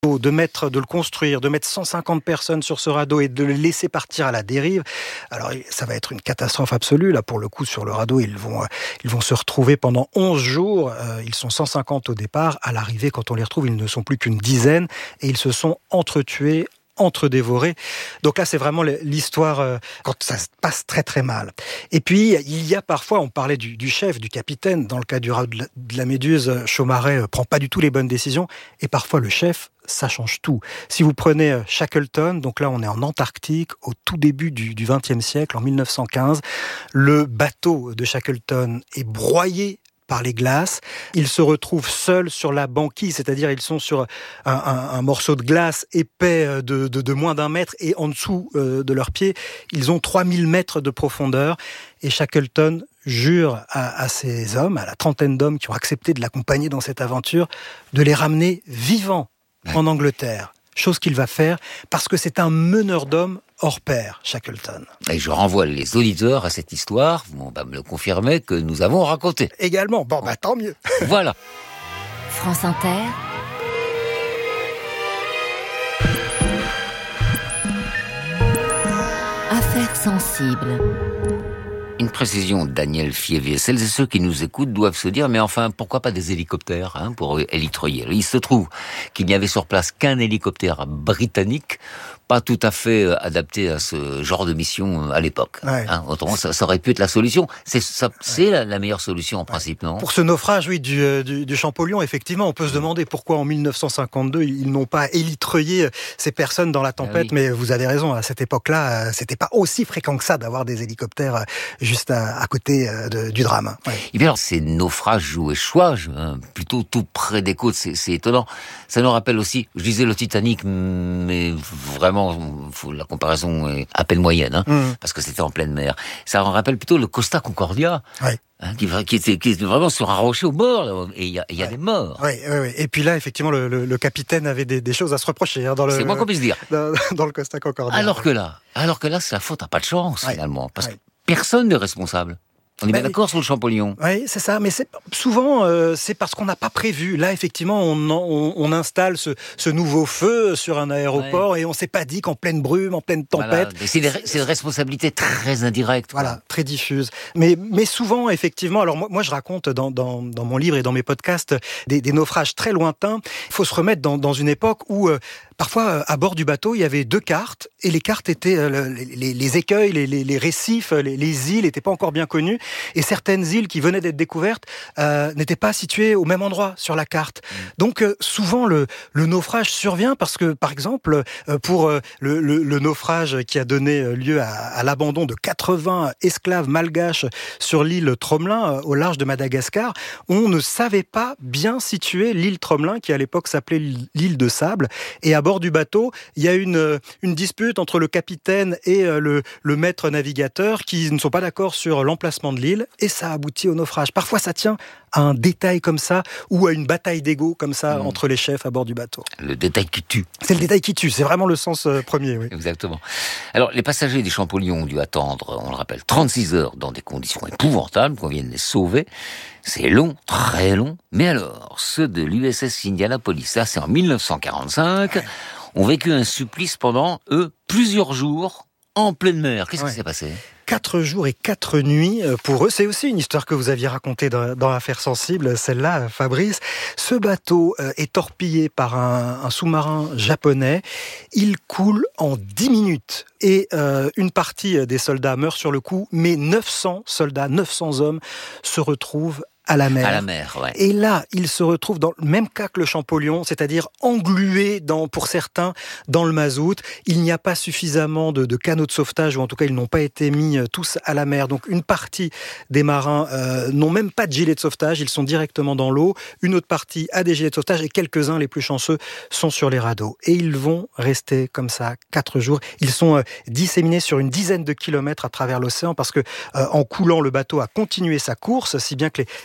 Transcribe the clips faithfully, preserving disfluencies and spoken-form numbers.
de mettre, de le construire, de mettre cent cinquante personnes sur ce radeau et de le laisser partir à la dérive. Alors, ça va être une catastrophe absolue. Là, pour le coup, sur le radeau, ils vont, ils vont se retrouver pendant onze jours. Euh, ils sont cent cinquante au départ. À l'arrivée, quand on les retrouve, ils ne sont plus qu'une dizaine et ils se sont entretués, entre-dévorés. Donc là, c'est vraiment l'histoire euh, quand ça se passe très très mal. Et puis, il y a parfois, on parlait du, du chef, du capitaine, dans le cas du radeau de la, de la Méduse, Chaumaré euh, prend pas du tout les bonnes décisions, et parfois le chef, ça change tout. Si vous prenez euh, Shackleton, donc là on est en Antarctique, au tout début du, du vingtième siècle, en mille neuf cent quinze, le bateau de Shackleton est broyé par les glaces. Ils se retrouvent seuls sur la banquise, c'est-à-dire ils sont sur un, un, un morceau de glace épais de, de, de moins d'un mètre et en dessous euh, de leurs pieds, ils ont trois mille mètres de profondeur. Et Shackleton jure à, à ces hommes, à la trentaine d'hommes qui ont accepté de l'accompagner dans cette aventure, de les ramener vivants en Angleterre. Chose qu'il va faire parce que c'est un meneur d'hommes hors pair, Shackleton. Et je renvoie les auditeurs à cette histoire, on va me le confirmer, que nous avons racontée. Également, bon bah tant mieux. Voilà. France Inter. Affaires sensibles. Une précision, Daniel Fievier. Celles et ceux qui nous écoutent doivent se dire, mais enfin, pourquoi pas des hélicoptères hein, pour élitreiller. Il se trouve qu'il n'y avait sur place qu'un hélicoptère britannique, pas tout à fait adapté à ce genre de mission à l'époque. Ouais. Hein, autrement, ça, ça aurait pu être la solution. C'est, ça, c'est ouais. la, la meilleure solution en principe, non ? Pour ce naufrage, oui, du, du, du Champollion, effectivement, on peut se demander pourquoi en mille neuf cent cinquante-deux ils n'ont pas élitreillé ces personnes dans la tempête. Ah oui. Mais vous avez raison, à cette époque-là, c'était pas aussi fréquent que ça d'avoir des hélicoptères juste à, à côté de, du drame. Ouais. Et bien alors, ces naufrages ou échouages, hein, plutôt tout près des côtes, c'est, c'est étonnant. Ça nous rappelle aussi, je disais le Titanic, mais vraiment, la comparaison est à peine moyenne, hein, mmh. parce que c'était en pleine mer. Ça en rappelle plutôt le Costa Concordia. Ouais. Hein, qui, qui, était, qui était vraiment sur un rocher au bord, là, et il y a, y a ouais. des morts. Oui, oui, oui. Et puis là, effectivement, le, le, le capitaine avait des, des choses à se reprocher. Hein, dans le, c'est moins qu'on puisse dire. Dans, dans le Costa Concordia. Alors que là, alors que là, c'est la faute à pas de chance, ouais. finalement, parce ouais. que personne n'est responsable. On est bien ben, d'accord sur le Champollion. Oui, c'est ça. Mais c'est, souvent, euh, c'est parce qu'on n'a pas prévu. Là, effectivement, on, on, on installe ce, ce nouveau feu sur un aéroport ouais. et on ne s'est pas dit qu'en pleine brume, en pleine tempête... Voilà. C'est, des, c'est une responsabilité très indirecte. Voilà, quoi. Très diffuse. Mais, mais souvent, effectivement... Alors moi, moi je raconte dans, dans, dans mon livre et dans mes podcasts des, des naufrages très lointains. Il faut se remettre dans, dans une époque où... Euh, Parfois, à bord du bateau, il y avait deux cartes, et les cartes étaient euh, les, les écueils, les, les, les récifs, les, les îles n'étaient pas encore bien connues, et certaines îles qui venaient d'être découvertes euh, n'étaient pas situées au même endroit sur la carte. Mmh. Donc, euh, souvent, le, le naufrage survient parce que, par exemple, euh, pour euh, le, le, le naufrage qui a donné lieu à, à l'abandon de quatre-vingts esclaves malgaches sur l'île Tromelin, euh, au large de Madagascar, on ne savait pas bien situer l'île Tromelin, qui à l'époque s'appelait l'île de Sable, et à bord du bateau, il y a une, une dispute entre le capitaine et le, le maître navigateur qui ne sont pas d'accord sur l'emplacement de l'île et ça aboutit au naufrage. Parfois, ça tient à un détail comme ça ou à une bataille d'ego comme ça mmh. entre les chefs à bord du bateau. Le détail qui tue. C'est le détail qui tue, c'est vraiment le sens euh, premier. Oui. Exactement. Alors, les passagers des Champollion ont dû attendre, on le rappelle, trente-six heures dans des conditions épouvantables, qu'on vienne les sauver. C'est long, très long. Mais alors, ceux de l'U S S Indianapolis, ça c'est en mille neuf cent quarante-cinq, ouais. ont vécu un supplice pendant, eux, plusieurs jours en pleine mer. Qu'est-ce ouais. qui s'est passé ? Quatre jours et quatre nuits pour eux. C'est aussi une histoire que vous aviez racontée dans, dans Affaires sensibles, celle-là, Fabrice. Ce bateau est torpillé par un, un sous-marin japonais. Il coule en dix minutes. Et euh, une partie des soldats meurt sur le coup, mais neuf cents soldats, neuf cents hommes se retrouvent à la mer. À la mer, ouais. Et là, ils se retrouvent dans le même cas que le Champollion, c'est-à-dire englués, dans, pour certains, dans le mazout. Il n'y a pas suffisamment de, de canaux de sauvetage, ou en tout cas, ils n'ont pas été mis tous à la mer. Donc, une partie des marins euh, n'ont même pas de gilet de sauvetage, ils sont directement dans l'eau. Une autre partie a des gilets de sauvetage, et quelques-uns, les plus chanceux, sont sur les radeaux. Et ils vont rester comme ça quatre jours. Ils sont euh, disséminés sur une dizaine de kilomètres à travers l'océan, parce que euh, en coulant, le bateau a continué sa course, si bien que les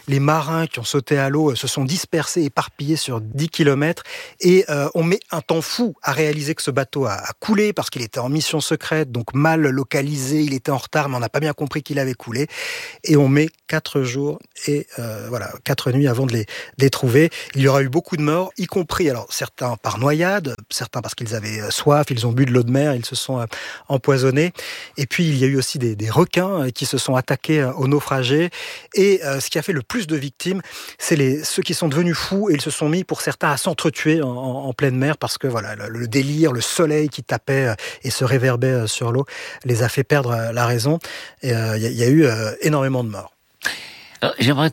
Les marins qui ont sauté à l'eau se sont dispersés, éparpillés sur dix kilomètres. Et euh, on met un temps fou à réaliser que ce bateau a, a coulé parce qu'il était en mission secrète, donc mal localisé, il était en retard, mais on n'a pas bien compris qu'il avait coulé. Et on met quatre jours et euh, voilà, quatre nuits avant de les, de les trouver. Il y aura eu beaucoup de morts, y compris, alors certains par noyade, certains parce qu'ils avaient soif, ils ont bu de l'eau de mer, ils se sont euh, empoisonnés. Et puis il y a eu aussi des, des requins qui se sont attaqués aux naufragés. Et euh, ce qui a fait le plus de victimes, c'est les, ceux qui sont devenus fous et ils se sont mis pour certains à s'entretuer en, en, en pleine mer parce que voilà, le, le délire, le soleil qui tapait et se réverbait sur l'eau les a fait perdre la raison. Il euh, y, y a eu euh, énormément de morts. Alors, j'aimerais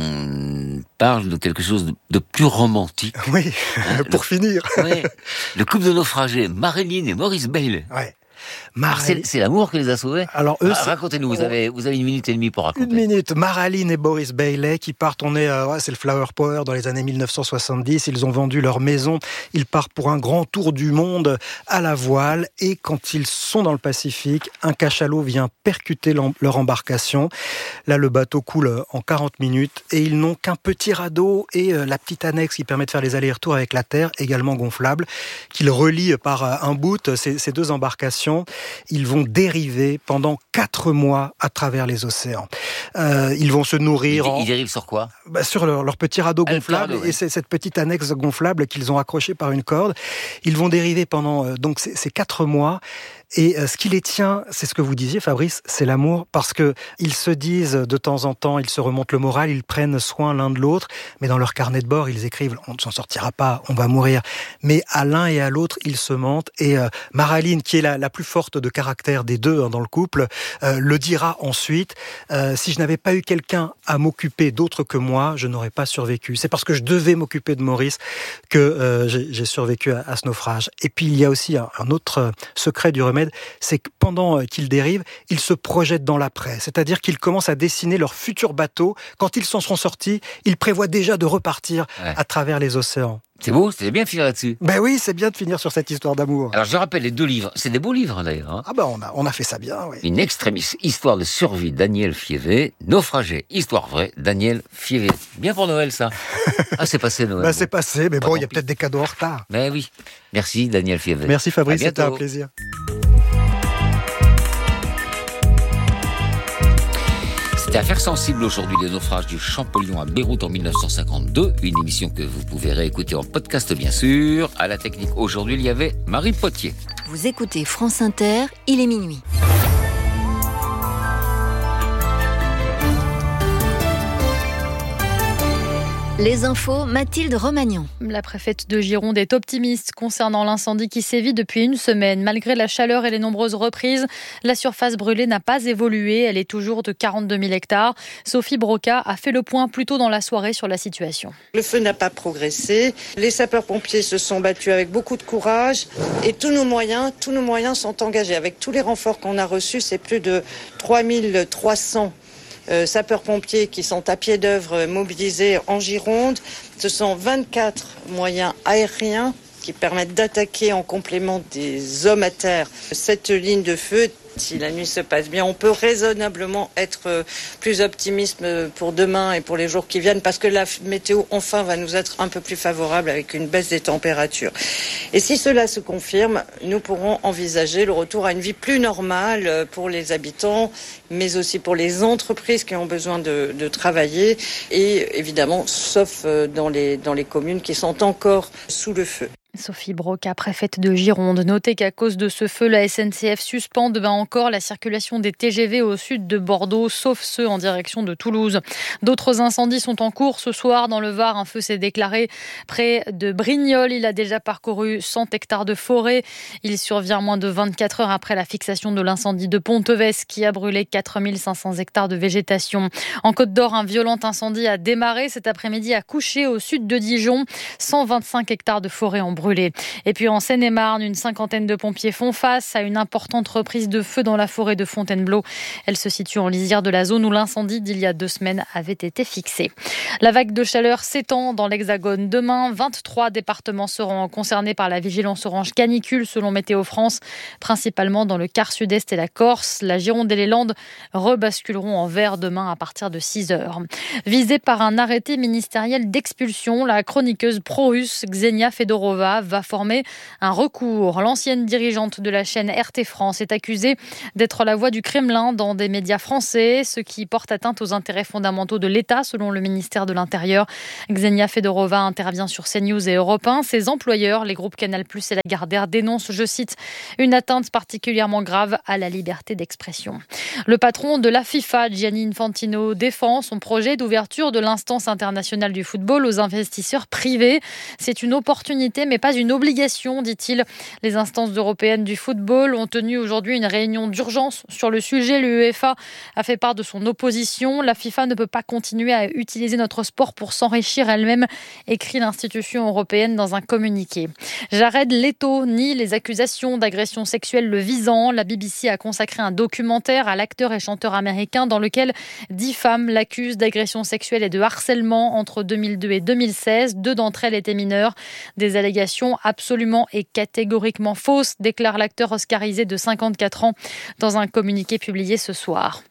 qu'on parle de quelque chose de, de plus romantique. Oui, hein, pour le, finir. Oui, le couple de naufragés, Marilyn et Maurice Bailey. Ouais. C'est, c'est l'amour qui les a sauvés. Alors eux, ah, racontez-nous, vous avez, vous avez une minute et demie pour raconter. Une minute. Marilyn et Boris Bailey qui partent, on est, euh, ouais, c'est le Flower Power dans les années mille neuf cent soixante-dix. Ils ont vendu leur maison. Ils partent pour un grand tour du monde à la voile. Et quand ils sont dans le Pacifique, un cachalot vient percuter leur embarcation. Là, le bateau coule en quarante minutes et ils n'ont qu'un petit radeau et euh, la petite annexe qui permet de faire les allers-retours avec la terre, également gonflable, qu'ils relient par euh, un bout ces, ces deux embarcations. Ils vont dériver pendant quatre mois à travers les océans. Euh, ils vont se nourrir... Ils, en... ils dérivent sur quoi ? bah, Sur leur, leur petit radeau ah, gonflable, radeau, oui. Et c'est cette petite annexe gonflable qu'ils ont accrochée par une corde. Ils vont dériver pendant euh, donc ces, ces quatre mois. Et euh, ce qui les tient, c'est ce que vous disiez, Fabrice, c'est l'amour, parce que ils se disent de temps en temps, ils se remontent le moral, ils prennent soin l'un de l'autre, mais dans leur carnet de bord, ils écrivent « on ne s'en sortira pas, on va mourir ». Mais à l'un et à l'autre, ils se mentent. Et euh, Marilyn, qui est la, la plus forte de caractère des deux hein, dans le couple, euh, le dira ensuite euh, « si je n'avais pas eu quelqu'un à m'occuper d'autre que moi, je n'aurais pas survécu. C'est parce que je devais m'occuper de Maurice que euh, j'ai, j'ai survécu à, à ce naufrage. » Et puis, il y a aussi un, un autre secret du remède, c'est que pendant qu'ils dérivent, ils se projettent dans l'après. C'est-à-dire qu'ils commencent à dessiner leur futur bateau. Quand ils s'en seront sortis, ils prévoient déjà de repartir ouais. à travers les océans. C'est beau, c'est bien de finir là-dessus. Ben oui, c'est bien de finir sur cette histoire d'amour. Alors je rappelle les deux livres, c'est des beaux livres d'ailleurs. Hein. Ah ben on a, on a fait ça bien, oui. Une extremis, histoire de survie, Daniel Fievé, Naufragé, histoire vraie, Daniel Fievé. Bien pour Noël ça. Ah c'est passé Noël. Ben c'est passé, mais Pas bon, il y a peut-être des cadeaux en retard. Mais oui, merci Daniel Fievé. Merci Fabrice, c'était un plaisir. C'était Affaires sensibles aujourd'hui, le naufrage du Champollion à Beyrouth en mille neuf cent cinquante-deux. Une émission que vous pouvez réécouter en podcast bien sûr. À la technique aujourd'hui, il y avait Marie Potier. Vous écoutez France Inter, il est minuit. Les infos, Mathilde Romagnan. La préfète de Gironde est optimiste concernant l'incendie qui sévit depuis une semaine. Malgré la chaleur et les nombreuses reprises, la surface brûlée n'a pas évolué. Elle est toujours de quarante-deux mille hectares. Sophie Broca a fait le point plus tôt dans la soirée sur la situation. Le feu n'a pas progressé. Les sapeurs-pompiers se sont battus avec beaucoup de courage. Et tous nos moyens, tous nos moyens sont engagés. Avec tous les renforts qu'on a reçus, c'est plus de trois mille trois cents Euh, sapeurs-pompiers qui sont à pied d'œuvre mobilisés en Gironde. Ce sont vingt-quatre moyens aériens qui permettent d'attaquer en complément des hommes à terre cette ligne de feu. Si la nuit se passe bien, on peut raisonnablement être plus optimiste pour demain et pour les jours qui viennent parce que la météo enfin va nous être un peu plus favorable avec une baisse des températures. Et si cela se confirme, nous pourrons envisager le retour à une vie plus normale pour les habitants, mais aussi pour les entreprises qui ont besoin de, de travailler et évidemment, sauf dans les, dans les communes qui sont encore sous le feu. Sophie Broca, préfète de Gironde. Notez qu'à cause de ce feu, la S N C F suspend demain encore la circulation des T G V au sud de Bordeaux, sauf ceux en direction de Toulouse. D'autres incendies sont en cours. Ce soir, dans le Var, un feu s'est déclaré près de Brignoles. Il a déjà parcouru cent hectares de forêt. Il survient moins de vingt-quatre heures après la fixation de l'incendie de Ponteves qui a brûlé quatre mille cinq cents hectares de végétation. En Côte d'Or, un violent incendie a démarré cet après-midi à Couché, au sud de Dijon. cent vingt-cinq hectares de forêt en brûlé. brûlés. Et puis en Seine-et-Marne, une cinquantaine de pompiers font face à une importante reprise de feu dans la forêt de Fontainebleau. Elle se situe en lisière de la zone où l'incendie d'il y a deux semaines avait été fixé. La vague de chaleur s'étend dans l'Hexagone. Demain, vingt-trois départements seront concernés par la vigilance orange canicule selon Météo France, principalement dans le quart sud-est et la Corse. La Gironde et les Landes rebasculeront en vert demain à partir de six heures. Visée par un arrêté ministériel d'expulsion, la chroniqueuse pro-russe Ksenia Fedorova va former un recours. L'ancienne dirigeante de la chaîne R T France est accusée d'être la voix du Kremlin dans des médias français, ce qui porte atteinte aux intérêts fondamentaux de l'État, selon le ministère de l'Intérieur. Ksenia Fedorova intervient sur CNews et Europe un. Ses employeurs, les groupes Canal plus et Lagardère, dénoncent, je cite, une atteinte particulièrement grave à la liberté d'expression. Le patron de la FIFA, Gianni Infantino, défend son projet d'ouverture de l'instance internationale du football aux investisseurs privés. C'est une opportunité, mais pas une obligation, dit-il. Les instances européennes du football ont tenu aujourd'hui une réunion d'urgence sur le sujet. L'UEFA a fait part de son opposition. La FIFA ne peut pas continuer à utiliser notre sport pour s'enrichir elle-même, écrit l'institution européenne dans un communiqué. Jared Leto nie les accusations d'agression sexuelle le visant. La B B C a consacré un documentaire à l'acteur et chanteur américain dans lequel dix femmes l'accusent d'agression sexuelle et de harcèlement entre deux mille deux et deux mille seize. Deux d'entre elles étaient mineures. Des allégations absolument et catégoriquement fausses, déclare l'acteur oscarisé de cinquante-quatre ans dans un communiqué publié ce soir.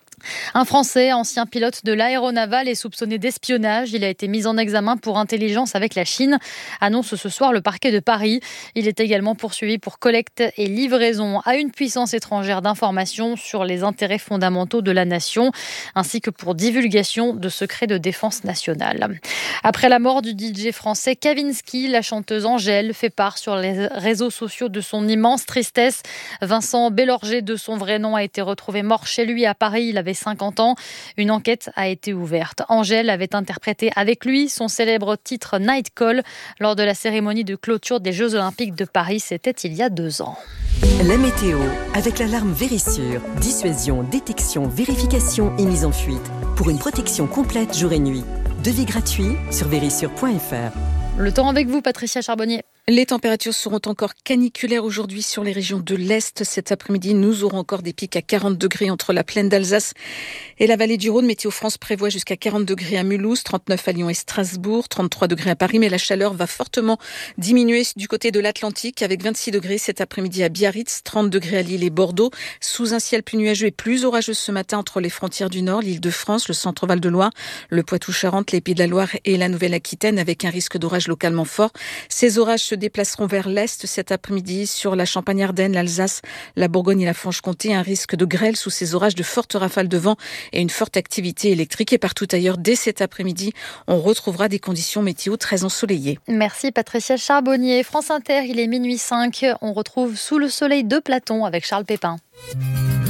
Un Français, ancien pilote de l'aéronaval, est soupçonné d'espionnage. Il a été mis en examen pour intelligence avec la Chine, annonce ce soir le parquet de Paris. Il est également poursuivi pour collecte et livraison à une puissance étrangère d'informations sur les intérêts fondamentaux de la nation, ainsi que pour divulgation de secrets de défense nationale. Après la mort du D J français Kavinsky, la chanteuse Angèle fait part sur les réseaux sociaux de son immense tristesse. Vincent Bélorger, de son vrai nom, a été retrouvé mort chez lui à Paris. Il avait cinquante ans. Une enquête a été ouverte. Angèle avait interprété avec lui son célèbre titre Night Call lors de la cérémonie de clôture des Jeux Olympiques de Paris. C'était il y a deux ans. La météo, avec l'alarme Vérissure. Dissuasion, détection, vérification et mise en fuite. Pour une protection complète jour et nuit. Devis gratuit sur vérissure point f r. Le temps avec vous, Patricia Charbonnier. Les températures seront encore caniculaires aujourd'hui sur les régions de l'Est. Cet après-midi, nous aurons encore des pics à quarante degrés entre la plaine d'Alsace et la vallée du Rhône. Météo France prévoit jusqu'à quarante degrés à Mulhouse, trente-neuf à Lyon et Strasbourg, trente-trois degrés à Paris. Mais la chaleur va fortement diminuer du côté de l'Atlantique avec vingt-six degrés cet après-midi à Biarritz, trente degrés à Lille et Bordeaux. Sous un ciel plus nuageux et plus orageux ce matin entre les frontières du Nord, l'Île-de-France, le centre-Val de Loire, le Poitou-Charentes, les Pays de la Loire et la Nouvelle-Aquitaine avec un risque d'orage localement fort. Ces orages se déplaceront vers l'Est cet après-midi sur la Champagne-Ardenne, l'Alsace, la Bourgogne et la Franche-Comté. Un risque de grêle sous ces orages, de fortes rafales de vent et une forte activité électrique. Et partout ailleurs, dès cet après-midi, on retrouvera des conditions météo très ensoleillées. Merci Patricia Charbonnier. France Inter, il est minuit cinq. On retrouve Sous le soleil de Platon avec Charles Pépin.